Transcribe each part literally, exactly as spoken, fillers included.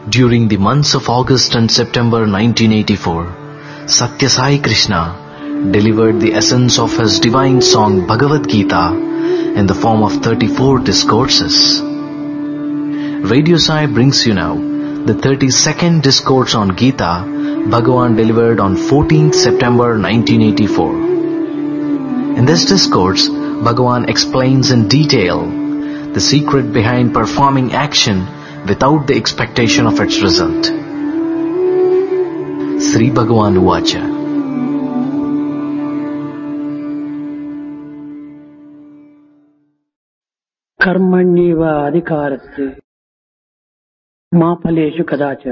During the months of August and September nineteen eighty-four, Satya Sai Krishna delivered the essence of his divine song Bhagavad Gita in the form of thirty-four discourses. Radio Sai brings you now the thirty-second discourse on Gita Bhagavan delivered on fourteenth September nineteen eighty-four. In this discourse, Bhagavan explains in detail the secret behind performing action without the expectation of its result. Sri Bhagavan Uvacha. कर्मण्येव अधिकारस्य मा फलेषु कदाचन.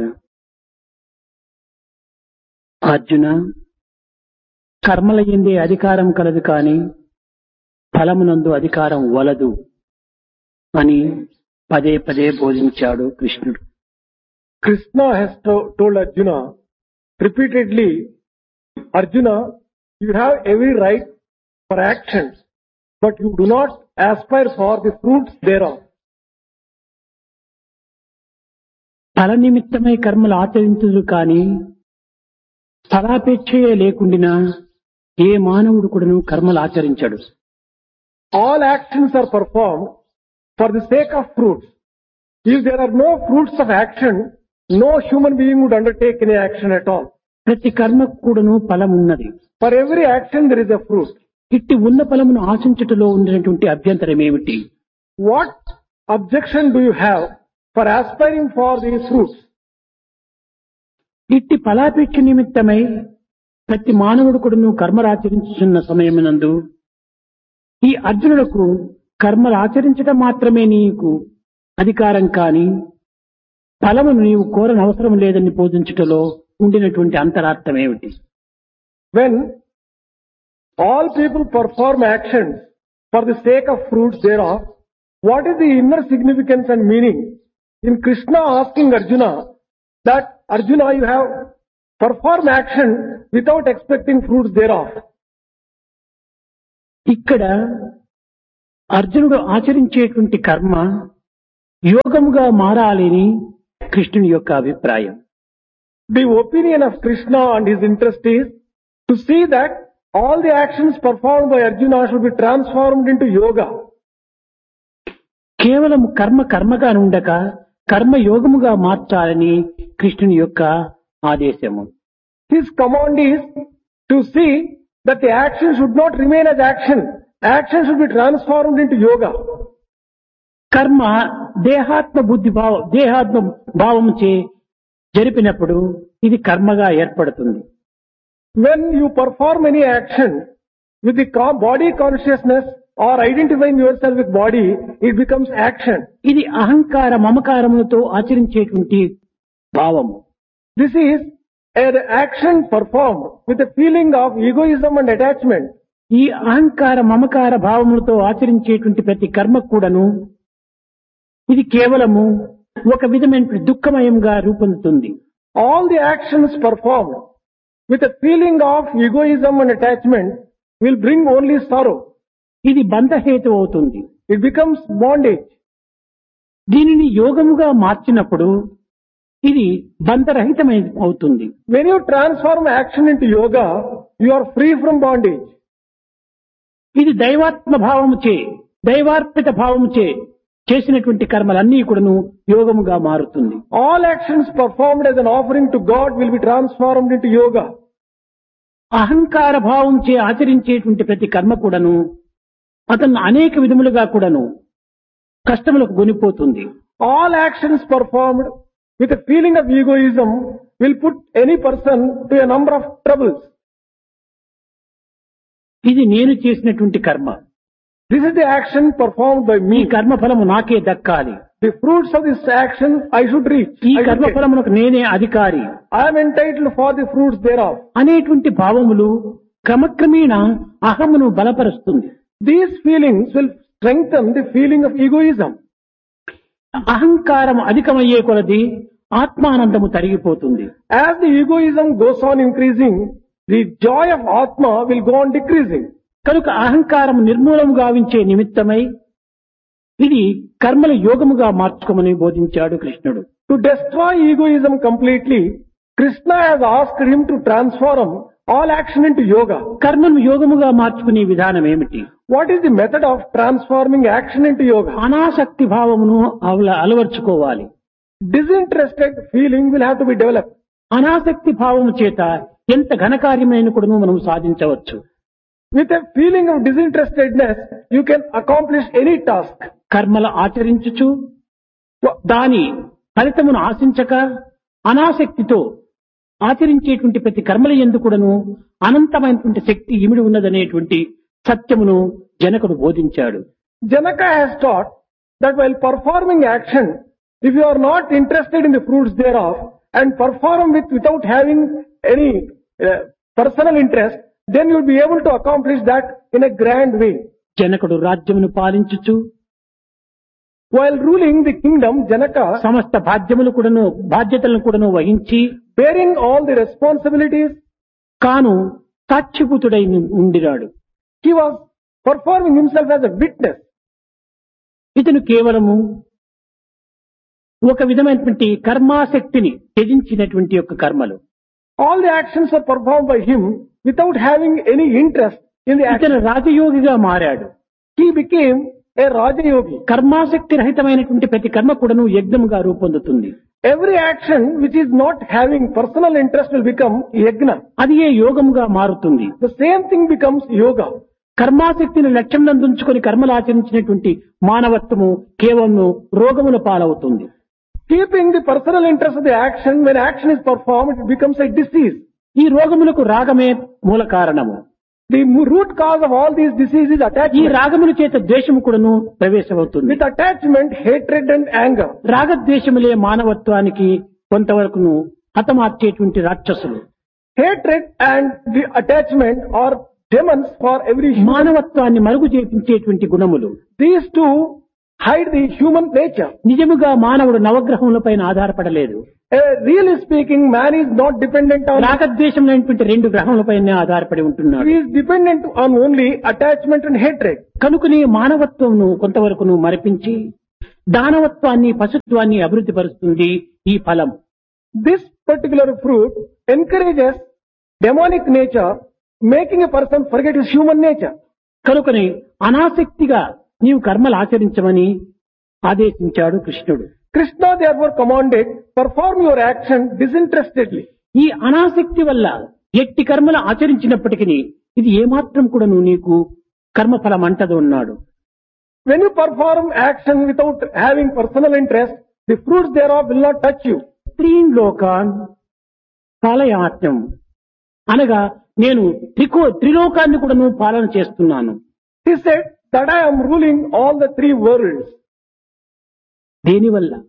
అర్జున, కర్మల యందే అధికారం కలదు కాని ఫలమునందు అధికారం వలదు అని పదే పదే బోధించాడు కృష్ణుడు. Krishna has to- told Arjuna repeatedly, Arjuna, you have every right for actions, but you do not aspire for the fruits thereof. ఫల నిమిత్తమై కర్మలు ఆచరించదు కాని ఫలాపేక్షయే లేకుండినా ఏ మానవుడు కూడాను కర్మలు ఆచరించడు. All actions are performed for the sake of fruits. If there are no fruits of action, no human being would undertake any action at all. ప్రతి కర్మకు కూడాను ఫలం ఉన్నది. For every action there is a fruit. ఇట్టి ఉన్న ఫలమును ఆశించుటలో ఉన్నటువంటి అభ్యంతరం ఏమిటి? What objection do you have for aspiring for these fruits? ఇట్టి ఫలాపేక్ష నిమిత్తమై ప్రతి మానవుడు కూడాను కర్మలు ఆచరించుతున్న సమయమునందు ఈ అర్జునులకు కర్మలు ఆచరించడం మాత్రమే నీకు అధికారం కాని ఫలమును నీవు కోరని అవసరం లేదని బోధించుటలో ఉండినటువంటి అంతరార్థం ఏమిటి? When all people perform actions for the sake of fruits thereof, what is the inner significance and meaning in Krishna asking Arjuna that Arjuna, you have performed action without expecting fruits thereof? ఇక్కడ అర్జునుడు ఆచరించేటువంటి కర్మ యోగముగా మారాలని కృష్ణుని యొక్క అభిప్రాయం. The opinion of Krishna and his interest is to see that all the actions performed by Arjuna should be transformed into yoga. కేవలం కర్మ కర్మగా ఉండక కర్మ యోగముగా మార్చాలని కృష్ణుని యొక్క ఆదేశము. His command is to see that the action should not remain as action. Action should be transformed into yoga. కర్మ దేహాత్మ బుద్ధి భావ దేహాత్మ భావము చే జరిపినప్పుడు ఇది కర్మగా ఏర్పడుతుంది. When you perform any action with the co- body consciousness or identifying yourself with body, it becomes action. ఇది అహంకార మమకారములతో ఆచరించేటువంటి భావము. This is an action performed with a feeling of egoism and attachment. ఈ అహంకార మమకార భావములతో ఆచరించేటువంటి ప్రతి కర్మ కూడాను ఇది కేవలము ఒక విధమైన దుఃఖమయంగా రూపొందుతుంది. All the actions performed with a feeling of egoism and attachment will bring only sorrow. ఇది బంధహేతు అవుతుంది. It becomes bondage. దీనిని యోగముగా మార్చినప్పుడు ఇది బంధరహితమై అవుతుంది. When you transform action into yoga, you are free from bondage. ఇది దైవాత్మ భావముచే దైవార్పిత భావముచే చేసినటువంటి కర్మలన్నీ కూడాను యోగముగా మారుతుంది. All actions performed as an offering to God will be transformed into yoga. అహంకార భావంచే ఆచరించేటువంటి ప్రతి కర్మ కూడాను అతను అనేక విధములుగా కూడాను కష్టములకు గొనిపోతుంది. All actions performed with a feeling of egoism will put any person to a number of troubles. ఇది నేను చేసినటువంటి కర్మ. This is the action performed by ఈ me. కర్మ ఫలము నాకే దక్కాలి. The fruits of this action I should reach. ఈ I should కర్మ get. ఫలమునకు నేనే అధికారి I am entitled for the fruits thereof. అనేటువంటి భావములు క్రమక్రమేణ అహమును బలపరుస్తుంది. These feelings will strengthen the feeling of egoism. అహంకారం అధికమయ్యే కొలది ఆత్మానందము తరిగిపోతుంది. As the egoism goes on increasing, the joy of Atma will go on decreasing. కనుక అహంకారం నిర్మూలము గావించే నిమిత్తమై ఇది కర్మల యోగముగా మార్చుకోమని బోధించాడు కృష్ణుడు. To destroy egoism completely, Krishna has asked him to transform all action into yoga. కర్మను యోగముగా మార్చుకునే విధానం ఏమిటి? What is the method of transforming action into yoga? అనాసక్తి భావమును అవల- అలవర్చుకోవాలి. Disinterested feeling will have to be developed. అనాసక్తి భావము చేత ఎంత ఘనకార్యమైన కూడా మనం సాధించవచ్చు. With a feeling of disinterestedness, you can accomplish any task. కర్మలు ఆచరించుచు దాని ఫలితమును ఆశించక అనాసక్తితో ఆచరించేటువంటి ప్రతి కర్మల యందు కూడాను అనంతమైనటువంటి శక్తి ఇమిడి ఉన్నదనేటువంటి సత్యమును జనకుడు బోధించాడు. Janaka has taught that while performing action, if you are not interested in the fruits thereof and perform with without having any uh, personal interest, then you will be able to accomplish that in a grand way. జనకుడు రాజ్యమును పాలించుచు While ruling the kingdom, Janaka, సమస్త బాధ్యములు కూడాను బాధ్యతలను కూడాను వహించి bearing all the responsibilities, కాను సాక్షిభూతుడై ఉండిరాడు. he was performing himself as a witness. ఇతను కేవలము ఒక విధమైనటువంటి కర్మాసక్తిని త్యజించినటువంటి యొక్క కర్మలు. All the actions were performed by him without having any interest in the action. ఇతను రాజయోగిగా మారాడు. He became a Rajayogi. కర్మాసక్తి రహితమైనటువంటి ప్రతి కర్మ కూడాను యజ్ఞముగా రూపొందుతుంది. Every action which is not having personal interest will become yajna. అది ఏ యోగముగా మారుతుంది. The same thing becomes yoga. కర్మాసక్తిని లక్ష్యం నందుంచుకొని కర్మలు ఆచరించినటువంటి మానవత్వము కేవలం రోగముల పాలవుతుంది. Keeping the personal interest of the action, when action is performed, it becomes a disease. ఈ రోగములకు రాగమే మూల కారణము. The root cause of all these diseases is ఈ attachment. రాగముల చేత ద్వేషము కూడాను ప్రవేశమవుతుంది. With attachment, hatred and anger. రాగద్వేషములే మానవత్వానికి కొంతవరకును హతమార్చేటువంటి రాక్షసులు. Hatred and the attachment are demons for every human. మానవత్వాన్ని మరుగు చేపించేటువంటి గుణములు. These two hide the human nature. నిజముగా మానవుడు నవగ్రహములపైన ఆధారపడలేదు. Uh, really speaking, man is not dependent on. రాగద్వేషములైనటువంటి రెండు గ్రహములపైనే ఆధారపడి ఉంటున్నాడు. He is dependent on only attachment and hatred. కనుకనే మానవత్వమును కొంతవరకును మరిపించి దానవత్వాన్ని పశుత్వాన్ని అభివృద్ధి పరుస్తుంది ఈ ఫలం. This particular fruit encourages demonic nature, making a person forget his human nature. కనుకనే అనాసక్తిగా నీవు కర్మలు ఆచరించమని ఆదేశించాడు కృష్ణుడు. Krishna therefore commanded, perform your action disinterestedly. ఈ అనాసక్తి వల్ల ఎట్టి కర్మలు ఆచరించినప్పటికీ ఇది ఏమాత్రం కూడా నువ్వు నీకు కర్మఫలం అంటదు అన్నాడు. When you perform action without having personal interest, the fruits thereof will not touch you. త్రీన్ లోకాన్ పాలయాత్యం అనగా నేను త్రికో త్రిలోకాన్ని కూడా నువ్వు పాలన చేస్తున్నాను. He said that I am ruling all the three worlds. దేనివల్ల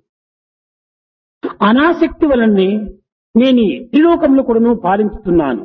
అనాసక్తి వలనే నేను ఈ త్రిలోకంలో కూడా నువ్వు పాలించుతున్నాను.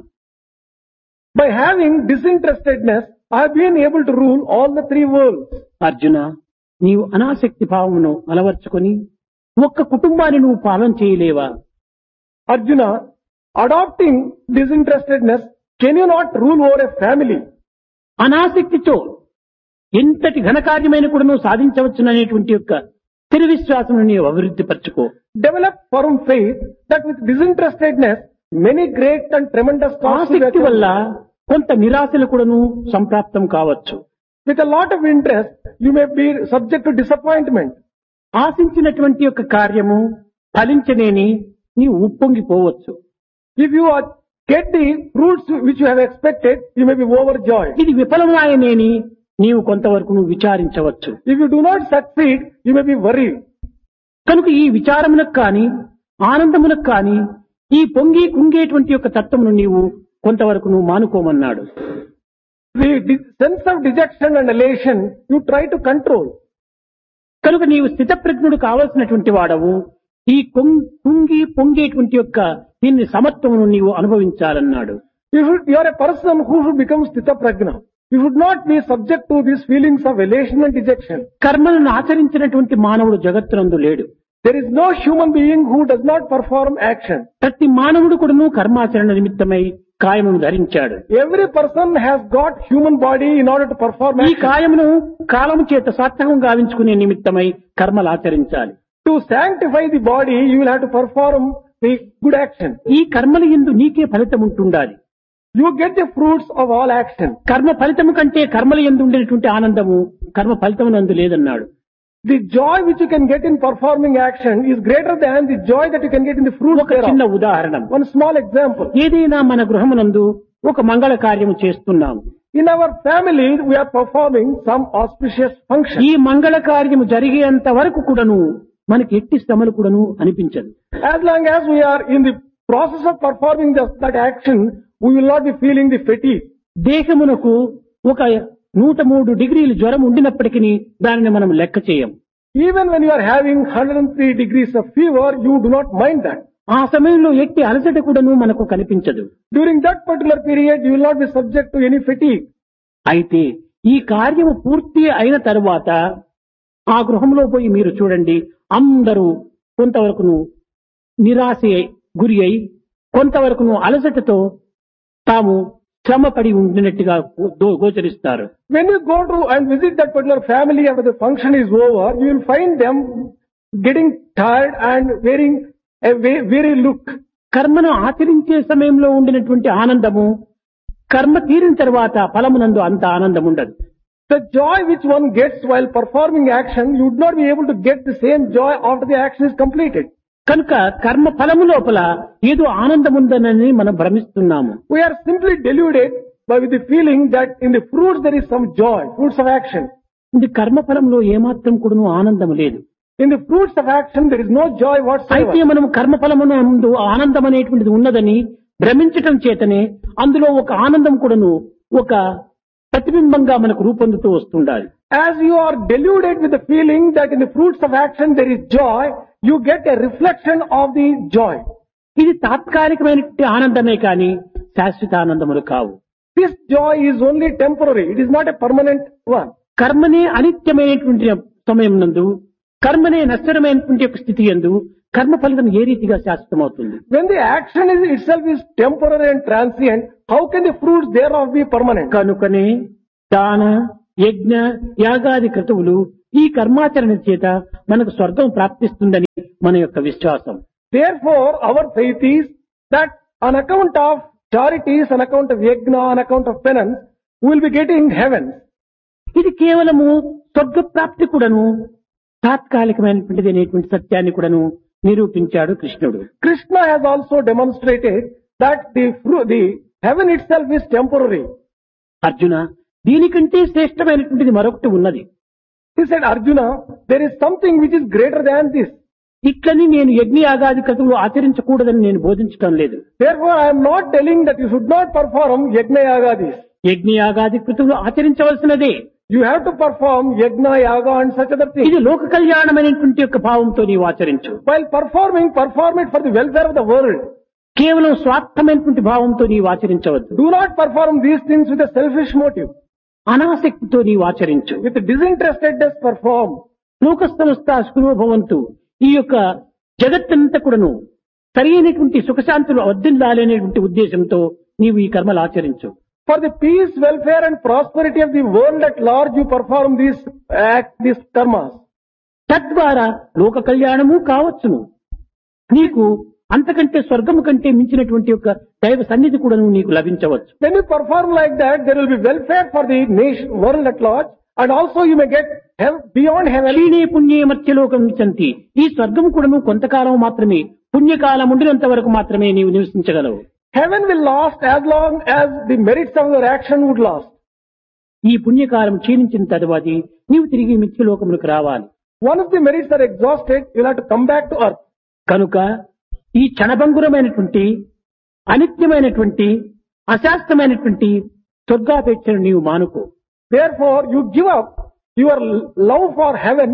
By having disinterestedness, I have been able to rule all the three worlds. Arjuna, నీవు అనాసక్తి భావమును అలవర్చుకొని ఒక్క కుటుంబాన్ని నువ్వు పాలన చేయలేవా? Arjuna, adopting disinterestedness, can you not rule over a family? అనాసక్తితో ఎంతటి ఘనకార్యమైన కూడా నువ్వు సాధించవచ్చుననేటువంటి యొక్క స్థిర విశ్వాసం నీవు అభివృద్ధి పరచుకో. Develop firm faith that with disinterestedness, many great and tremendous tasks will be ఆసక్తి వల్ల accomplished. కొంత నిరాశలు కూడాను సంప్రాప్తం కావచ్చు. With a lot of interest, you may be subject to disappointment. ఆశించినటువంటి యొక్క కార్యము ఫలించనేని నీవు ఉప్పొంగిపోవచ్చు. If you are, get the fruits which you have expected, you may be overjoyed. ఇది విఫలమాయనేని నీవు కొంతవరకు నువ్వు విచారించవచ్చు. If you do not succeed, you may be worried. కనుక ఈ విచారమునకు కాని ఆనందమునకు కాని ఈ పొంగి కుంగేటువంటి యొక్క తత్వమును నీవు కొంతవరకు నువ్వు మానుకోమన్నాడు. The de- sense of dejection and elation, you try to control. కనుక నీవు స్థితప్రజ్ఞుడు కావలసినటువంటి వాడవు. ఈ కొం- కుంగి పొంగేటువంటి యొక్క దీన్ని సమత్వమును నీవు అనుభవించాలన్నాడు. You should, you are a person who should become sthita prajna. You should not be subject to these feelings of elation and dejection. కర్మలను ఆచరించినటువంటి మానవుడు జగత్తునందు లేడు. There is no human being who does not perform action. ప్రతి మానవుడు కూడాను కర్మాచరణ నిమిత్తమై కాయమును ధరించాడు. Every person has got human body in order to perform ఈ action. కాయమును కాలము చేత సార్థకం గావించుకునే నిమిత్తమై కర్మలు ఆచరించాలి. To sanctify the body, you will have to perform the good action. ఈ కర్మల యందు నీకే ఫలితం ఉంటుండాలి. You get the fruits of all action. కర్మ ఫలితము కంటే కర్మల యందు ఉండేటువంటి ఆనందము కర్మ ఫలితమునందు లేదన్నాడు. The joy which you can get in performing action is greater than the joy that you can get in the fruits ఒక చిన్న thereof. ఉదాహరణ, One small example. ఏదైనా మన గృహమునందు ఒక మంగళ కార్యము చేస్తున్నాము. In our family, we are performing some auspicious function. ఈ మంగళ కార్యము జరిగేంత వరకు కూడాను మనకి ఎట్టి శ్రమలు కూడాను అనిపించదు. As long as we are in the process of performing the, that action, we will not be feeling the fatigue. దేహమునకు ఒక నూట మూడు డిగ్రీలు జ్వరం ఉండినప్పటికీ దానిని మనం లెక్క చేయం. Even when you are having one hundred three degrees of fever, you do not mind that. ఆ సమయంలో ఎట్టి అలసట కూడాను మనకు కనిపించదు. During that particular period, you will not be subject to any fatigue. అయితే ఈ కార్యము పూర్తి అయిన తరువాత ఆ గృహంలో పోయి మీరు చూడండి, అందరూ కొంతవరకును నిరాశ గురి అయి కొంతవరకును అలసటతో తాము శ్రమపడి ఉండినట్టుగా go- గోచరిస్తారు. When you go to and visit that particular family after the function is over, you will find them getting tired and wearing a ve- weary look. కర్మను ఆచరించే సమయంలో ఉండినటువంటి ఆనందము కర్మ తీరిన తర్వాత ఫలమునందు అంత ఆనందం ఉండదు. The joy which one gets while performing action, you would not be able to get the same joy after the action is completed. కనుక కర్మ ఫలము లోపల ఏదో ఆనందం ఉందనని మనం భ్రమిస్తున్నాము. We are simply deluded by with the feeling that in the fruits there is some joy, fruits of action. ఇది కర్మ ఫలంలో ఏమాత్రం కూడాను ఆనందం లేదు. In the fruits of action there is no joy అయితే whatsoever. మనం కర్మఫలమున ముందు ఆనందం అనేటువంటిది ఉన్నదని భ్రమించటం చేతనే అందులో ఒక ఆనందం కూడాను ఒక ప్రతిబింబంగా మనకు రూపొందుతూ వస్తుండాలి. As you are deluded with the feeling that in the fruits of action there is joy, you get a reflection of the joy. ఇది తాత్కాలికమైనటువంటి ఆనందమే కానీ శాశ్వత ఆనందములు కావు. This joy is only temporary. It is not a permanent one. కర్మనే అనిత్యమైనటువంటి సమయం నందు కర్మనే నశ్వరమైనటువంటి యొక్క స్థితి యందు కర్మ ఫలితం ఏ రీతిగా శాశ్వతమవుతుంది? When the action is itself is temporary and transient, how can the fruits thereof be permanent? కనుకనే దాన యజ్ఞ యాగాది క్రతువులు ఈ కర్మాచరణ చేత మనకు స్వర్గం ప్రాప్తిస్తుందని మన యొక్క విశ్వాసం. Therefore, our faith is that on account of charities, on account of yajna, on account of penance, we will be getting heaven. ఇది కేవలము స్వర్గ ప్రాప్తి కూడాను తాత్కాలికమైనటువంటిది అనేటువంటి సత్యాన్ని కూడాను నిరూపించాడు కృష్ణుడు. Krishna has also demonstrated that the fru- the heaven itself is temporary. Arjuna, దీనికంటే శ్రేష్టమైనటువంటిది మరొకటి ఉన్నది. He said, Arjuna, there is something which is greater than this. ఇట్లని నేను యజ్ఞయాగాది క్రతువులు ఆచరించకూడదని నేను బోధించటం లేదు. Therefore, I am not telling that you should not perform yajna yagadis. యజ్ఞయాగాది క్రతువులు ఆచరించవలసినదే. You have to perform yajna, yaga and such other things. ఇది లోక కళ్యాణమైనటువంటి యొక్క భావంతో నీవు ఆచరించు. While performing, perform it for the welfare of the world. కేవలం స్వార్థమైనటువంటి భావంతో నీవు ఆచరించవద్దు. Do not perform these things with a selfish motive. అనాసక్తితో నీవు ఆచరించు. With disinterestedness perform. లోక సంస్థ సుఖభవంతు, ఈ యొక్క జగత్తంతా కూడాను సరి అయినటువంటి సుఖశాంతులు వర్ధిల్లాలనేటువంటి ఉద్దేశంతో నీవు ఈ కర్మలు ఆచరించు. For the peace, welfare and prosperity of the world at large, you perform these act, these karmas. తద్వారా లోక కళ్యాణము కావచ్చును. నీకు అంతకంటే స్వర్గము కంటే మించినటువంటి యొక్క దైవ సన్నిధి కూడా నీకు లభించవచ్చు. When you perform like that, there will be welfare for the nation, world at large, and also you may get heaven, beyond heaven. క్షీణే పుణ్యే మధ్యలోకం విచంతి. ఈ స్వర్గము కూడాను కొంతకాలం మాత్రమే, పుణ్యకాలం ఉండినంత వరకు మాత్రమే నీవు నివసించగలవు. Heaven will last as long as the merits of your action would last. ఈ పుణ్యకాలం క్షీణించిన తరువాత నీవు తిరిగి మిథ్యలోకములకు రావాలి. Once the merits are exhausted, you will have to come back to earth. కనుక ఈ క్షణభంగురమైనటువంటి అనిత్యమైనటువంటి అశాస్త్రమైనటువంటి స్వర్గాపేక్షను నీవు మానుకో. Therefore, you give up your love for heaven,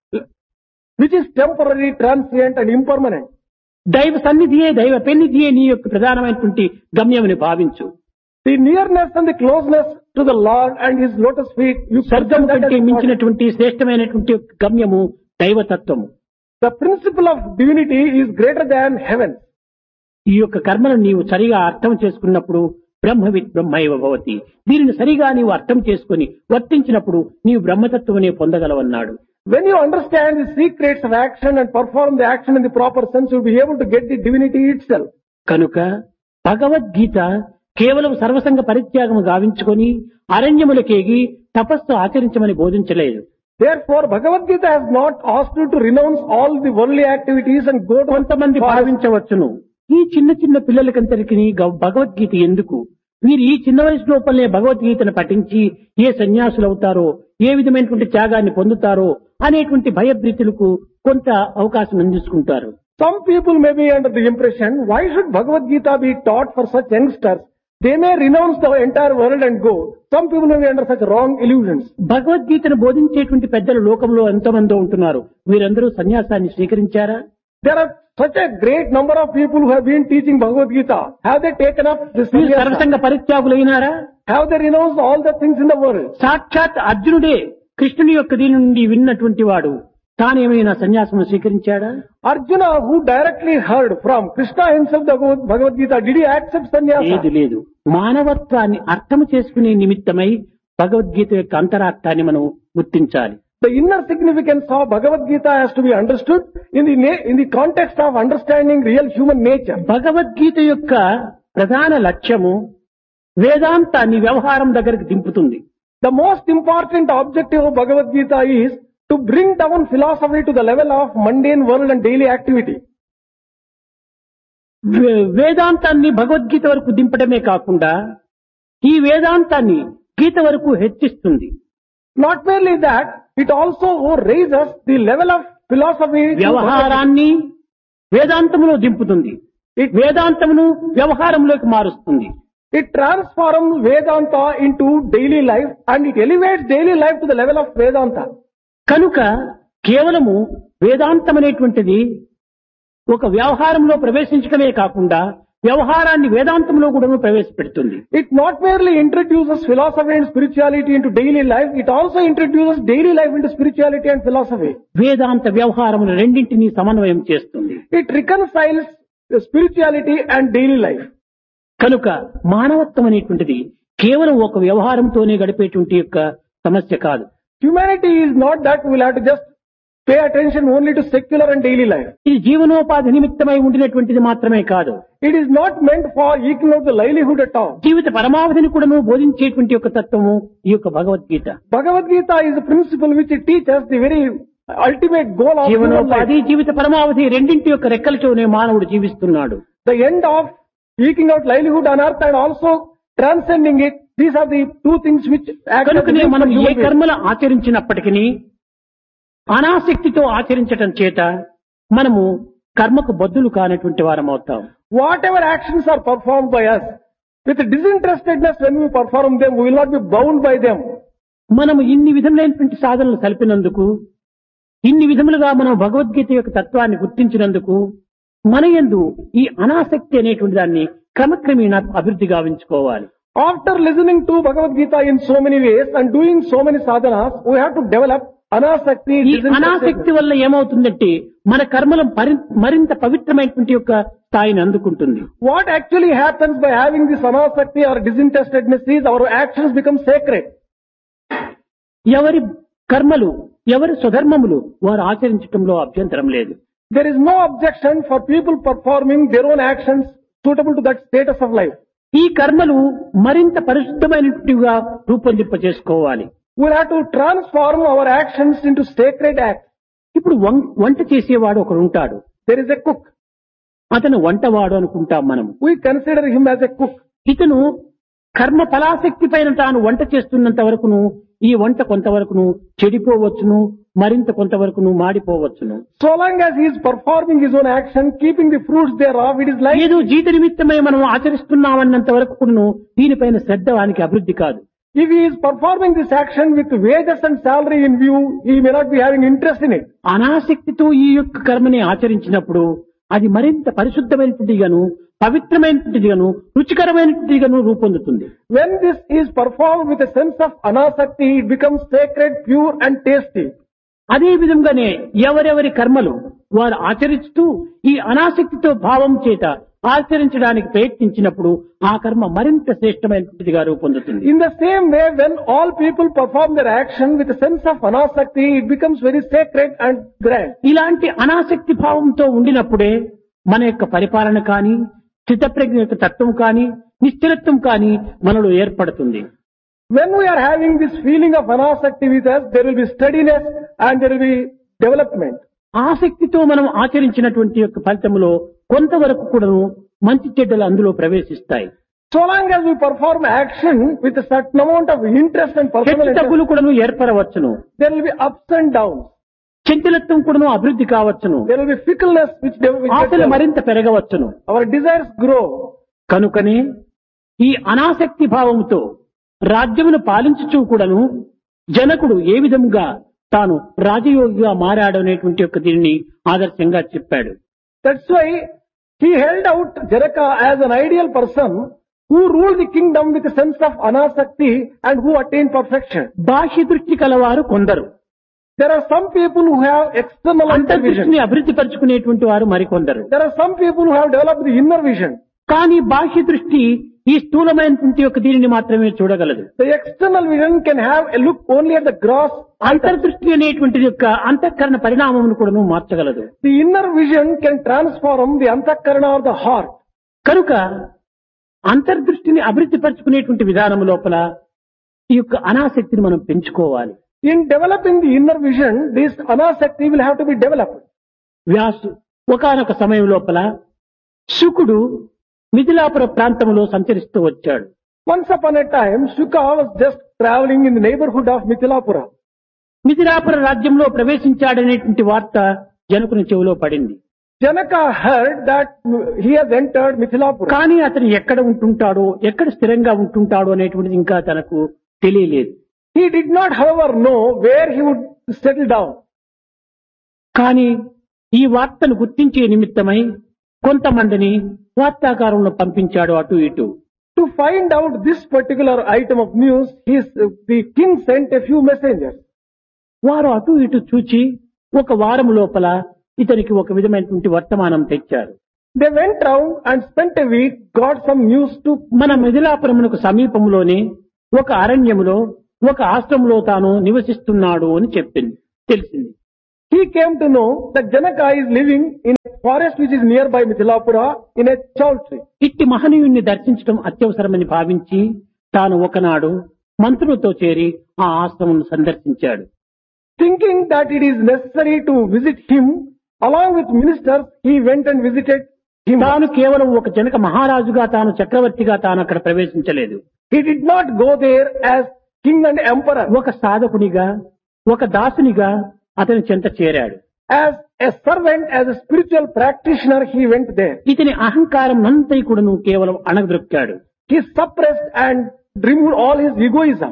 which is temporary, transient and impermanent. దైవ సన్నిధియే దైవ పెన్నిధియే నీ యొక్క ప్రధానమైనటువంటి గమ్యమని భావించు. The nearness and the closeness to the Lord and His lotus feet, you స్వర్గం consider that కంటే as important. మించినటువంటి శ్రేష్టమైనటువంటి గమ్యము దైవతత్వము. The principle of divinity is greater than heaven. ఈ యొక్క కర్మను నీవు సరిగా అర్థం చేసుకున్నప్పుడు బ్రహ్మవిత్ బ్రహ్మైవ భవతి. దీనిని సరిగా నీవు అర్థం చేసుకుని వర్తించినప్పుడు నీవు బ్రహ్మతత్వమనే పొందగలవన్నాడు. When you understand the secrets of action and perform the action in the proper sense, you'll be able to get the divinity itself. కనుక భగవద్గీత కేవలం సర్వసంగ పరిత్యాగము గావించుకొని అరణ్యములకేగి తపస్సు ఆచరించమని బోధించలేదు. Therefore, Bhagavad Gita has not asked you to renounce all the worldly activities and go to కొంతమంది భావించవచ్చును, ఈ చిన్న చిన్న పిల్లలకంతరికి భగవద్గీత ఎందుకు, వీరు ఈ చిన్న వయసు లోపలనే భగవద్గీతను పఠించి ఏ సన్యాసులు అవుతారో, ఏ విధమైనటువంటి త్యాగాన్ని పొందుతారో అనేటువంటి భయభ్రీతులకు కొంత అవకాశం అందించుకుంటారు. Some people may be under the impression, why should Bhagavad Gita be taught for such youngsters? They may renounce the entire world and go. Some people may be under such wrong illusions. భగవద్గీతను బోధించేటువంటి పెద్దలు లోకంలో ఎంతమందో ఉంటున్నారు, వీరందరూ సన్యాసాన్ని స్వీకరించారా? There are such a great number of people who have been teaching Bhagavad Gita. Have they taken up this వీరు sannyasa? సర్వసంగ పరిత్యాగులైనారా? Have they renounced all the things in the world? సాక్షాత్ అర్జునుడే కృష్ణుని యొక్క దీని నుండి విన్నటువంటి వాడు తానేమైనా సన్యాసం స్వీకరించాడా? Arjuna, who directly heard from Krishna himself the Bhagavad Gita, did he accept sannyasa? లేదు లేదు. మానవత్వాన్ని అర్థం చేసుకునే నిమిత్తమై భగవద్గీత యొక్క అంతరార్థాన్ని మనం గుర్తించాలి. The inner significance of Bhagavad Gita has to be understood in the na- in the context of understanding real human nature. Bhagavad Gita యొక్క ప్రధాన లక్ష్యము వేదాంతాన్ని వ్యవహారం దగ్గరికి దింపుతుంది. The most important objective of Bhagavad Gita is to bring down philosophy to the level of mundane world and daily activity. వే- వేదాంతాన్ని భగవద్గీత వరకు దింపడమే కాకుండా ఈ వేదాంతాన్ని గీత వరకు హెచ్చిస్తుంది. Not merely that, it also raises the level of philosophy. to వ్యవహారాన్ని వేదాంతములో దింపుతుంది, వేదాంతమును వ్యవహారంలోకి మారుస్తుంది. It transforms Vedanta into daily life and it elevates daily life to the level of Vedanta. కనుక కేవలము వేదాంతం అనేటువంటిది ఒక వ్యవహారంలో ప్రవేశించడమే కాకుండా వ్యవహారాన్ని వేదాంతంలో కూడా ప్రవేశపెడుతుంది. It not merely introduces philosophy and spirituality into daily life, it also introduces daily life into spirituality and philosophy. వేదాంత వ్యవహారములు రెండింటినీ సమన్వయం చేస్తుంది. It reconciles the spirituality and daily life. కనుక మానవత్వం అనేటువంటిది కేవలం ఒక వ్యవహారంతోనే గడిపేటువంటి యొక్క సమస్య కాదు. Humanity is not that we will have to just pay attention only to secular and daily life. ఇది జీవనోపాధి నిమిత్తమై ఉండినటువంటిది మాత్రమే కాదు, It is not meant for eking out the livelihood at all. జీవిత పరమావధిని కూడాను బోధించేటువంటి యొక్క తత్వము ఈ యొక్క Bhagavad Gita. Bhagavad Gita is a principle which it teaches the very ultimate goal of human జీవనోపాధి life. జీవిత పరమావధి రెండింటి యొక్క రెక్కలతోనే మానవుడు జీవిస్తున్నాడు. The end of eking out livelihood on earth and also transcending it, these are the two things which act as కనుకనే the మనం ఏ human being. కర్మలు ఆచరించినప్పటికీ అనాసక్తితో ఆచరించటం చేత మనము కర్మకు బద్దులు కానటువంటి వారం అవుతాం. Whatever actions are performed by us, with disinterestedness when we perform them, we will not be bound by them. మనము ఇన్ని విధములైనటువంటి సాధనలు కలిపినందుకు, ఇన్ని విధములుగా మనం భగవద్గీత యొక్క తత్వాన్ని గుర్తించినందుకు మన యందు ఈ అనాసక్తి అనేటువంటి దాన్ని క్రమక్రమేణా అభివృద్ధి గావించుకోవాలి. After listening to Bhagavad Gita in so many ways and doing so many sadhanas, we have to develop anasakti. ఈ disinterestedness. అనాసక్తి వల్ల ఏమవుతుందంటే మన కర్మలు పరి- మరింత పవిత్రమైనటువంటి యొక్క స్థాయిని అందుకుంటుంది. What actually happens by having this anasakti or disinterestedness is our actions become sacred. ఎవరి కర్మలు ఎవరి స్వధర్మములు వారు ఆచరించడంలో అభ్యంతరం లేదు. There is no objection for people performing their own actions suitable to that status of life. ఈ కర్మలు మరింత పరిశుద్ధమైనట్టుగా రూపొందింప చేసుకోవాలి. We'll have to transform our actions into sacred acts. ఇప్పుడు వం- వంట చేసేవాడు ఒకడు ఉంటాడు, There is a cook. అతను వంటవాడు అనుకుంటాం మనం. We consider him as a cook. ఇతను కర్మ ఫలాసక్తి పైన తాను వంట చేస్తున్నంత వరకును ఈ వంట కొంతవరకును చెడిపోవచ్చును, మరింత కొంతవరకును మాడిపోవచ్చును. So long as he is performing his own action, keeping the fruits thereof, it is like ఏదో జీత నిమిత్తమై మనం ఆచరిస్తున్నామన్నంత వరకును దీనిపైన శ్రద్ధ వానికి అభివృద్ధి కాదు. if he is performing this action with wages and salary in view, he may not be having interest in it. అనాసక్తితో ఈ యొక్క కర్మని ఆచరించినప్పుడు అది మరింత పరిశుద్ధమైనటువంటిగాను, పవిత్రమైనటువంటిదిగాను, రుచికరమైనటువంటిదిగాను రూపొందుతుంది. When this is performed with a sense of anasakti, it becomes sacred, pure and tasty. అదే విధంగానే ఎవరెవరి కర్మలు వారు ఆచరిస్తూ ఈ అనాసక్తితో భావం చేత ఆచరించడానికి ప్రయత్నించినప్పుడు ఆ కర్మ మరింత శ్రేష్టమైనదిగా రూపొందుతుంది. In the same way, when all people perform their action with a sense of anasakti, it becomes very sacred and grand. ఇలాంటి అనాసక్తి భావంతో ఉండినప్పుడే మన యొక్క పరిపాలన కానీ, స్థితప్రజ్ఞ యొక్క తత్వం కానీ, నిశ్చలత్వం కానీ మనలో ఏర్పడుతుంది. When we are having this feeling of anasakti with us, there will be steadiness and there will be development. ఆసక్తితో మనం ఆచరించినటువంటి యొక్క ఫలితంలో కొంతవరకు కూడాను మంచి చెడ్డలు అందులో ప్రవేశిస్తాయి. So long as we perform action with a certain amount of interest and personal హెచ్చు interest, తగ్గులు కూడాను ఏర్పడవచ్చును. there will be ups and downs. చంచలత్వం కూడాను అభివృద్ధి కావచ్చును. There will be fickleness which they which ఆశలు develop. మరింత పెరగవచ్చును. Our desires grow. కనుకనే ఈ అనాసక్తి భావంతో రాజ్యమును పాలించుచూ కూడాను జనకుడు ఏ విధంగా తాను రాజయోగిగా మారాడు అనేటువంటి యొక్క దీనిని ఆదర్శంగా చెప్పాడు. That's why he held out Janaka as an ideal person who ruled the kingdom with a sense of anasakti and who attained perfection. బాహ్య దృష్టి కలవారు కొందరు, There are some people who have external అంతర్దృష్టిని vision. అభివృద్ధి పరుచుకునేటువంటి వారు మరికొందరు. There are some people who have developed the inner vision. కానీ బాహ్య దృష్టి ఈ స్థూలమైనటువంటి యొక్క దీనిని మాత్రమే చూడగలదు. The external vision can have a look only at the gross. అంతర్దృష్టి అనేటువంటి యొక్క అంతఃకరణ పరిణామమును కూడా మార్చగలదు. The inner vision can transform the antakarana or the heart. కనుక అంతర్దృష్టిని అభివృద్ధి పరుచుకునేటువంటి విధానం లోపల ఈ యొక్క అనాసక్తిని మనం పెంచుకోవాలి. In developing the inner vision, this anasakti will have to be developed. Vyasu ఒకానొక సమయం లోపల శుకుడు మిథిలాపుర ప్రాంతంలో సంచరిస్తూ వచ్చాడు. Once upon a time, Shuka was just traveling in the neighborhood of Mithilapura. Mithilapura రాజ్యంలో ప్రవేశించాడనేటువంటి వార్త జనకుని చెవిలో పడింది. Janaka heard that he has entered Mithilapura. కానీ అతను ఎక్కడ ఉంటుంటాడో, ఎక్కడ స్థిరంగా ఉంటుంటాడో అనేటువంటిది ఇంకా తనకు తెలియలేదు. He did not, however, know where he would settle down. కానీ ఈ వార్తను గుర్తించే నిమిత్తమై కొంతమందిని వార్తాకారంలో పంపించాడు అటు ఇటు. To find out this particular item of news, his, the king sent a few messengers. వారు అటు ఇటు చూచి ఒక వారం లోపల ఇతనికి ఒక విధమైనటువంటి వర్తమానం తెచ్చారు. They went round and spent a week, got some news to మన మిథిలాపురమునకు సమీపంలోనే ఒక అరణ్యములో ఒక ఆశ్రమంలో తాను నివసిస్తున్నాడు అని చెప్పింది తెలిసింది. He came to know that Janaka is living in a forest which is nearby Mithilapura in a chowtree. ఇట్టి మహనీయుణ్ణి దర్శించడం అత్యవసరమని భావించి తాను ఒకనాడు మంత్రులతో చేరి ఆ ఆశ్రమం సందర్శించాడు. Thinking that it is necessary to visit him, along with ministers, he went and visited him. తాను కేవలం ఒక జనక మహారాజుగా తాను చక్రవర్తిగా తాను అక్కడ ప్రవేశించలేదు. He did not go there as king and emperor. ఒక సాధకునిగా, ఒక దాసునిగా అతని చెంత చేరాడు. As a servant, as a spiritual practitioner, he went there. ఇతని అహంకారం అంతా కూడాను కేవలం అణగదొక్కాడు. He suppressed and removed all his egoism.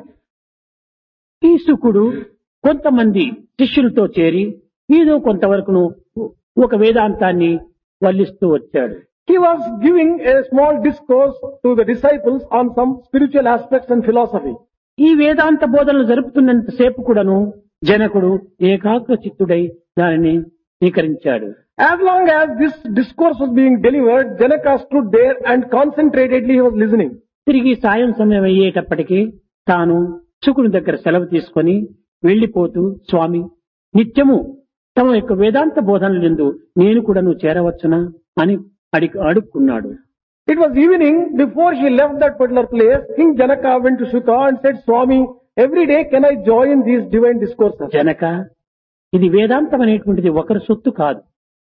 ఈ శుకుడు కొంతమంది శిష్యులతో చేరి ఏదో కొంతవరకును ఒక వేదాంతాన్ని వల్లిస్తూ వచ్చాడు. He was giving a small discourse to the disciples on some spiritual aspects and philosophy. ఈ వేదాంత బోధనలు జరుపుతున్నంత సేపు కూడాను జనకుడు ఏకాగ్ర చిత్తుడై దానిని స్వీకరించాడు. As long as this discourse was being delivered, Janaka stood there and concentratedly he was listening. తిరిగి సాయం సమయం అయ్యేటప్పటికీ తాను శుకుని దగ్గర సెలవు తీసుకొని వెళ్లిపోతూ, స్వామి, నిత్యము తమ యొక్క వేదాంత బోధనలందు నేను కూడా నువ్వు చేరవచ్చునా అని అడిగి అడుక్కున్నాడు. It was evening before he left that particular place. King Janaka went to Shuka and said, Swami, every day can I join these divine discourses? Janaka, ఇది వేదాంతం అనేటువంటిది ఒకరి సొత్తు కాదు.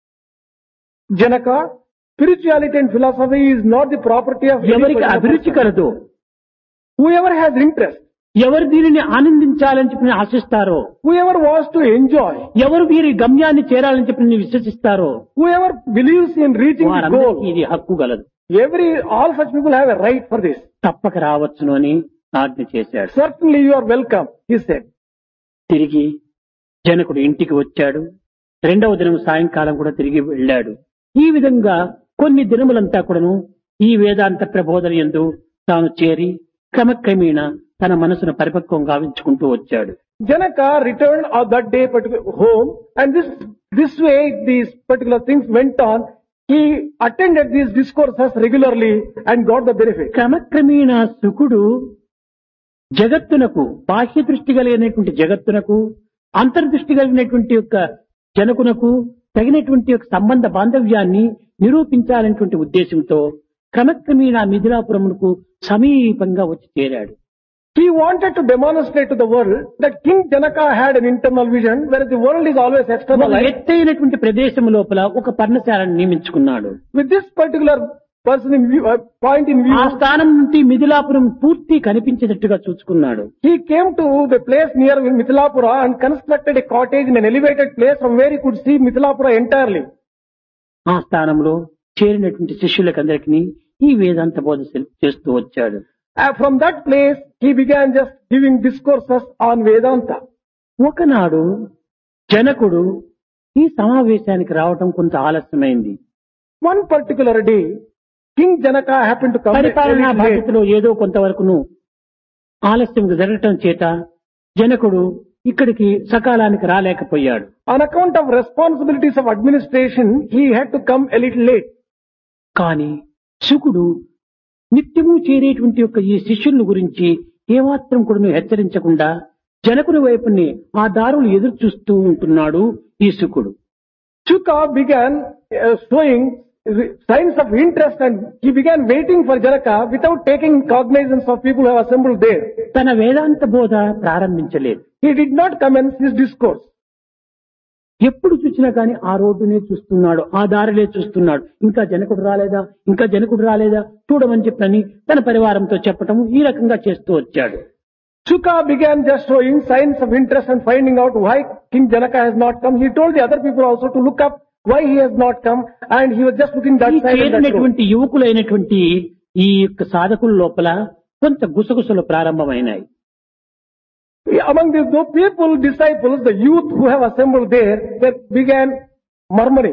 Janaka, spirituality and philosophy is not the property of any ఎవరికి particular అభిరుచి person. కలదో, Whoever has interest, ఎవరు దీనిని ఆనందించాలని చెప్పి ఆశిస్తారో, whoever wants to enjoy, ఎవరు వీరి గమ్యాన్ని చేరాలని చెప్పి విశ్వసిస్తారో whoever believes in reaching the వారందరికీ goal, ఇది హక్కు గలదు. every, all such people have a right for this. తప్పక రావచ్చును అని ఆజ్ఞ చేశాడు. Certainly you are welcome, he said. తిరిగి జనకుడు ఇంటికి వచ్చాడు. రెండవ దినం సాయంకాలం కూడా తిరిగి వెళ్ళాడు. ఈ విధంగా కొన్ని దినములంతా కూడాను ఈ వేదాంత ప్రబోధన యందు తాను చేరి క్రమక్రమేణా తన మనసును పరిపక్వం గావించుకుంటూ వచ్చాడు. Janaka returned on that day particular home, and this this way these particular things went on. he attended these discourses regularly and got the benefit. క్రమక్రమేణా శుకుడు జగత్తునకు బాహ్య దృష్టి కలిగినటువంటి జగత్తునకు అంతర్దృష్టి కలిగినటువంటి యొక్క జనకునకు తగినటువంటి యొక్క సంబంధ బాంధవ్యాన్ని నిరూపించాలనేటువంటి ఉద్దేశంతో క్రమక్రమేణా మిథిలాపురమునకు సమీపంగా వచ్చి చేరాడు. He wanted to demonstrate to the world that King Janaka had an internal vision, whereas the world is always ఒక externalized. ఎత్తైనటువంటి ప్రదేశం లోపల ఒక పర్ణశాలను నియమించుకున్నాడు. With this particular person in view, uh, point in view, ఆ స్థానం నుండి మిథిలాపురం పూర్తి కనిపించేటట్టుగా చూసుకున్నాడు. he came to the place near Mithilapura and constructed a cottage in an elevated place from where he could see Mithilapura entirely. ఆ స్థానంలో చేరినటువంటి శిష్యులకందరికీ ఈ వేదాంత బోధ చేస్తూ వచ్చాడు. Uh, from that place, he began just giving discourses on Vedanta. ఒకనాడు జనకుడు ఈ సమావేశానికి రావటం కొంత ఆలస్యమైంది. One particular day, King Janaka happened to come a పరిపాలనా little late. బాధ్యతలో ఏదో కొంతవరకును ఆలస్యం జరగటం చేత జనకుడు ఇక్కడికి సకాలానికి రాలేకపోయాడు. On account of responsibilities of administration, he had to come a little late. కానీ శుకుడు నిత్యము చేరేటువంటి యొక్క ఈ శిష్యుల గురించి ఏమాత్రం కూడా హెచ్చరించకుండా జనకుని వైపుని ఆ దారులు ఎదురు చూస్తూ ఉంటున్నాడు ఈ శుకుడు. Shuka began uh, showing signs of interest and he began waiting for Janaka without taking cognizance of people who have assembled there. తన వేదాంత బోధ ప్రారంభించలేదు. He did not commence his discourse. ఎప్పుడు చూసినా కానీ ఆ రోడ్డునే చూస్తున్నాడు, ఆ దారిలే చూస్తున్నాడు. ఇంకా జనకుడు రాలేదా, ఇంకా జనకుడు రాలేదా చూడమని చెప్పని తన పరివారంతో చెప్పటం ఈ రకంగా చేస్తూ వచ్చాడు. Shuka began just showing signs of interest and finding out why King Janaka has not come. He told the other people also to look up why he has not come, and he was just looking that ఈ side and that road. చేరినటువంటి యువకులైనటువంటి ఈ యొక్క సాధకుల లోపల కొంత గుసగుసలు ప్రారంభమైనాయి. Among these those people, disciples, the youth who have assembled there, they began murmuring.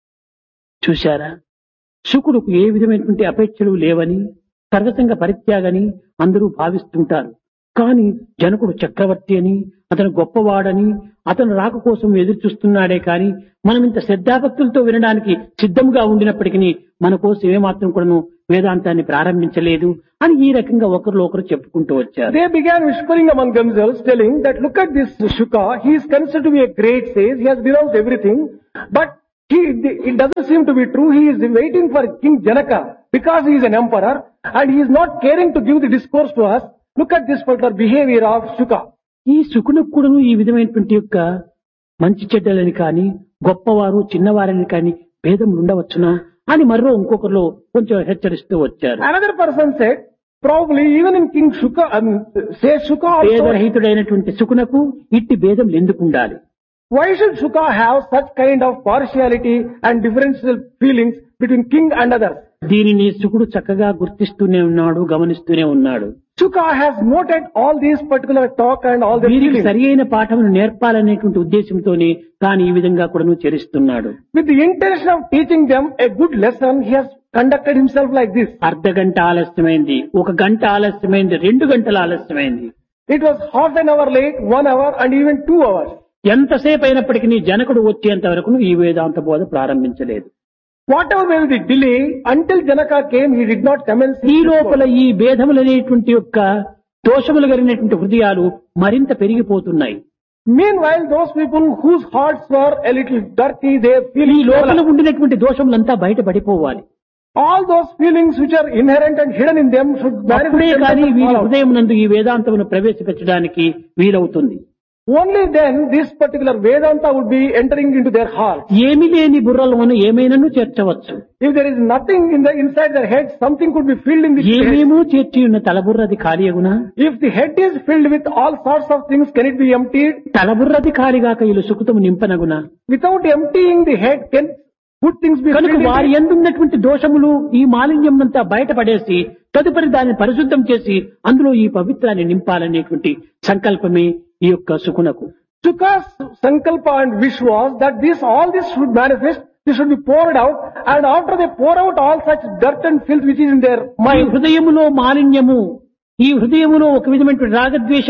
చూశారా, శుకుడుకు ఏ విధమైనటువంటి అపేక్షలు లేవని, సర్వసంగ పరిత్యాగని అందరూ భావిస్తుంటారు. కానీ జనకుడు చక్రవర్తి అని, అతను గొప్పవాడని, అతను రాక కోసం ఎదురు చూస్తున్నాడే కానీ మనం ఇంత శ్రద్ధాభక్తులతో వినడానికి సిద్ధంగా ఉండినప్పటికీ మన కోసం ఏమాత్రం కూడాను వేదాంతాన్ని ప్రారంభించలేదు అని ఈ రకంగా ఒకరిలో ఒకరు చెప్పుకుంటూ వచ్చారు. They began whispering among themselves, telling that look at this Shuka, he is considered to be a great sage, he has denounced everything, but he, it doesn't seem to be true. He is waiting for King Janaka because he is an emperor and he is not caring to give the discourse to us. Look at this particular behavior of Shuka. ఈ శుకునికి కూడాను ఈ విధమైనటువంటి యొక్క మంచి చెడ్డలని కానీ, గొప్పవారు చిన్నవారని కానీ భేదములు ఉండవచ్చునా అని మరో ఇంకొకరు కొంచెం హెచ్చరిస్తూ వచ్చారు. Another person said, probably even in King Shuka, um, say Shuka also, భేదరహితుడైనటువంటి శుకునకు ఇట్టి భేదములు ఎందుకు ఉండాలి? why should Shuka have such kind of partiality and differential feelings between king and others? దీనిని శుకుడు చక్కగా గుర్తిస్తూనే ఉన్నాడు, గమనిస్తూనే ఉన్నాడు. Shuka has noted all these particular talk and all the వీరికి feelings. సరి అయిన పాఠమును నేర్పాలనేటువంటి ఉద్దేశంతోనే తాను ఈ విధంగా కూడా చరిస్తున్నాడు. With the intention of teaching them a good lesson, he has conducted himself like this. అర్ధ గంట ఆలస్యమైంది, ఒక గంట ఆలస్యమైంది, రెండు గంటల ఆలస్యమైంది. It was half an hour late, one hour and even two hours. ఎంతసేపు అయినప్పటికీ జనకుడు వచ్చేంత వరకు ఈ వేదాంత బోధ ప్రారంభించలేదు. Whatever may be the delay, until Janaka came, he did not commence his ఈ discourse. లోపల ఈ భేదములనేటువంటి యొక్క దోషములు కలిగినటువంటి హృదయాలు మరింత పెరిగిపోతున్నాయి. Meanwhile, those people whose hearts were a little dirty, they feel ఈ లోపల ఉండినటువంటి దోషములంతా బయటపడిపోవాలి. all those feelings which are inherent and hidden in them should అప్పుడే manifest కానీ themselves వీరి all out. హృదయం నందు ఈ వేదాంతమును ప్రవేశపెట్టడానికి వీలవుతుంది. Only then this particular Vedanta would be entering into their heart. ఏమి లేని బుర్రలోను ఏమైనాను చేర్చవచ్చు. If there is nothing in the inside their head, something could be filled in the head. ఏమేమో చేర్చి ఉన్న తలబుర్రది ఖాళీయగునా? If the head is filled with all sorts of things, can it be emptied? తలబుర్రది ఖాళీగాక ఇల్లు సుఖతము నింపనగునా? Without emptying the head, can good things be కనుక filled in వారి it? ఎందున్నటువంటి దోషములు ఈ మాలిన్యం అంతా బయటపడేసి తదుపరి దాన్ని పరిశుద్ధం చేసి అందులో ఈ పవిత్రాన్ని నింపాలనేటువంటి సంకల్పమే ఈ యొక్క సుకునకు. Shuka's sankalpa and wish was that this, all this should manifest, this should be poured out, and after they pour out all such dirt and filth which is in their ఈ mind, హృదయములో మాలిన్యము, ఈ హృదయములో ఒక విధమైనటువంటి రాగద్వేషము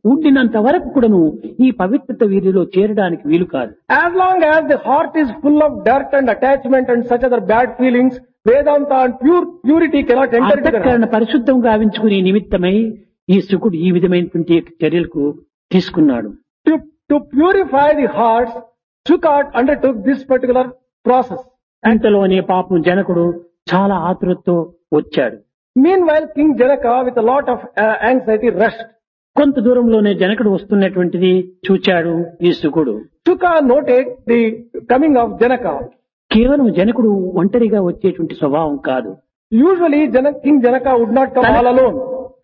ఉండినంత వరకు కూడాను ఈ పవిత్రత వీరిలో చేరడానికి వీలు కాదు. As long as the heart is full of dirt and attachment and such other bad feelings, Vedanta and pure purity cannot enter into the అంతఃకరణ heart. పరిశుద్ధం గావించుకునే నిమిత్తమై ఈ శుకుడు ఈ విధమైనటువంటి చర్యలకు తీసుకున్నాడు. To, to purify the hearts, Shuka undertook this particular process. అంతలోనే పాపం జనకుడు చాలా ఆతురతతో వచ్చాడు. Meanwhile, King Janaka, with a lot of uh, anxiety, rushed. కొంత దూరంలోనే జనకుడు వస్తున్నటువంటిది చూచాడు ఈ శుకుడు. Shuka noted the coming of Janaka. కేవలం జనకుడు ఒంటరిగా వచ్చేటువంటి స్వభావం కాదు. Usually, Janak, King Janaka would not come all alone.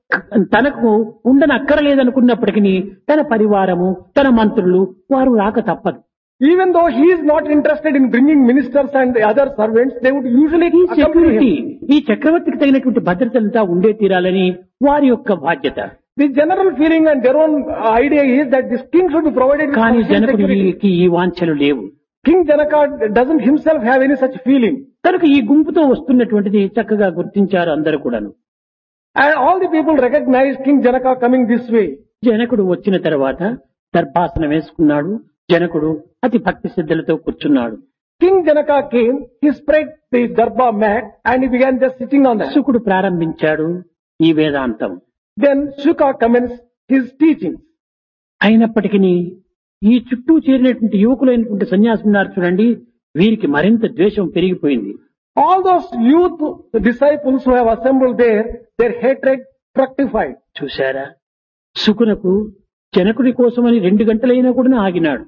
తనకు ఉండని అక్కరలేదనుకున్నప్పటికీ తన పరివారము, తన మంత్రులు వారు రాక తప్పదు. Even though he is not interested in bringing ministers and the other servants, they would usually ఈ accompany సెక్యూరిటీ, him. ఈ చక్రవర్తికి తగినటువంటి భద్రతంతా ఉండే తీరాలని వారి యొక్క బాధ్యత. The general feeling and their own uh, idea is that this king should be provided with కానీ sufficient security. జనకుడికి ఈ వాంఛలు లేవు. King Janaka doesn't himself have any such feeling. కనుక ఈ గుంపుతో వస్తున్నటువంటిది చక్కగా గుర్తించారు అందరూ కూడాను. And all the people recognized King Janaka coming this way. జనకుడు వచ్చిన తర్వాత దర్భాసనం వేసుకున్నాడు. జనకుడు అతి భక్తి శ్రద్ధలతో కూర్చున్నాడు. King Janaka came, he spread the darbar mat and he began just sitting on that. శుకుడు ప్రారంభించాడు ఈ వేదాంతం. Then Shuka commenced his teachings. అయినప్పటికీ ఈ చుట్టూ చేరినటువంటి యువకులైనటువంటి సన్యాసులు ఉన్నారు చూడండి, వీరికి మరింత ద్వేషం పెరిగిపోయింది. All those youth disciples who have assembled there, their hatred fructified. చూశారా, శుకునకు జనకుడి కోసమని రెండు గంటలైనా కూడా ఆగినాడు.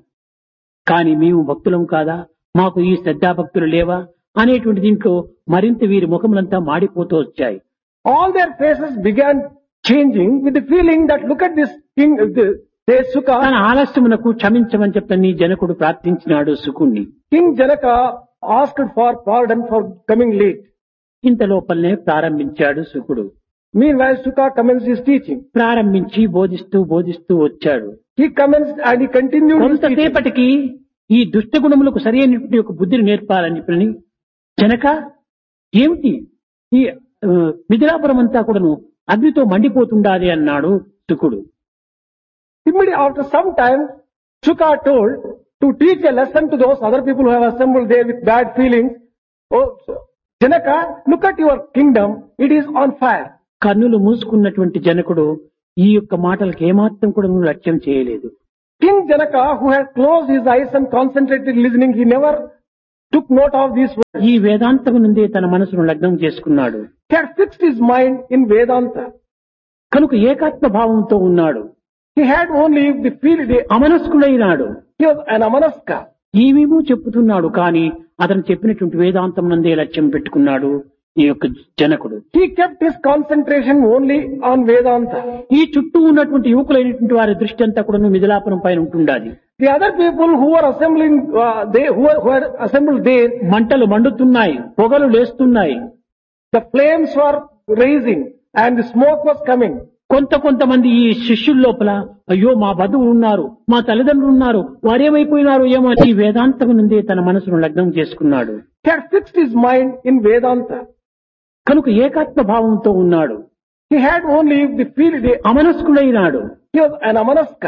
కానీ మేము భక్తులం కాదా, మాకు ఈ శ్రద్ధాభక్తులు లేవా అనేటువంటి దీంట్లో మరింత వీరి ముఖములంతా మాడిపోతూ వచ్చాయి. All their faces began changing with the feeling that look at this king, this, this Shuka. తన ఆలస్యమునకు క్షమించమని చెప్పని జనకుడు ప్రార్థించినాడు శుకుణ్ణి. King Janaka asked for pardon for coming late. ఇంత లోపలనే ప్రారంభించాడు శుకుడు. Meanwhile, Shuka commenced his teaching. ప్రారంభించి బోధిస్తూ బోధిస్తూ వచ్చాడు. He commenced and he continued his teaching. కొంతసేపటికి ఈ దుష్ట గుణములకు సరైనటువంటి ఒక బుద్ధిని నేర్పాలని చెప్పని, జనక ఏమిటి ఈ ఆ, మిథిలాపురం అంతా కూడాను అగ్నితో మండిపోతుండాలి అన్నాడు శుకుడు. Immediately after some time, Shuka told to teach a lesson to those other people who have assembled there with bad feelings. Oh, Janaka, look at your kingdom, it is on fire. కన్నులు మూసుకున్నటువంటి జనకుడు ఈ యొక్క మాటలకు ఏమాత్రం కూడా లక్ష్యం చేయలేదు. King Janaka, who had closed his eyes and concentrated listening, he never took note of these words. ఈ వేదాంతం నుండే తన మనసును లగ్నం చేసుకున్నాడు. He had fixed his mind in Vedanta. కనుక ఏకాత్మ భావంతో ఉన్నాడు. He had only the feel, the, అమనస్కుడైనాడు. he was an amanaska. ఏమేమో చెప్పుతున్నాడు, కానీ అతను చెప్పినటువంటి వేదాంతం నందే లక్ష్యం పెట్టుకున్నాడు ఈ యొక్క జనకుడు. He kept his concentration only on Vedanta. ఈ చుట్టూ ఉన్నటువంటి యువకులైనటువంటి వారి దృష్టి అంతా కూడా మిథిలాపురం పైన ఉంటుండాలి. The other people who were assembling, uh, they who were, who had assembled there, మంటలు మండుతున్నాయి, పొగలు లేస్తున్నాయి. the flames were raising and the smoke was coming. కొంత కొంతమంది ఈ శిష్యుల లోపల అయ్యో మా బంధువులు ఉన్నారు, మా తల్లిదండ్రులు ఉన్నారు, వారేమైపోయినారు ఏమో ఈ వేదాంతం నుండే తన మనసును లగ్నం చేసుకున్నాడు. He had fixed his mind in Vedanta. కనుక ఏకాత్మ భావంతో ఉన్నాడు. He had only the feel, the, అమనస్కుడైనాడు. he was an amanaska.